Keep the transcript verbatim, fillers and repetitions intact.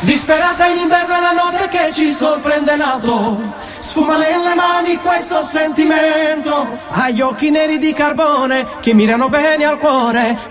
Disperata in inverno è la notte che ci sorprende in alto, sfuma nelle mani questo sentimento, ha gli occhi neri di carbone che mirano bene al cuore,